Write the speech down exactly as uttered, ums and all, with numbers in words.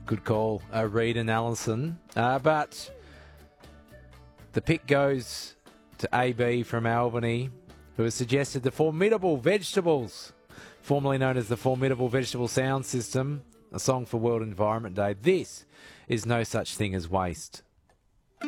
Good call, uh, Reed and Allison. Uh, but the pick goes to A B from Albany, who has suggested the Formidable Vegetables, formerly known as the Formidable Vegetable Sound System, a song for World Environment Day. This is No Such Thing as Waste.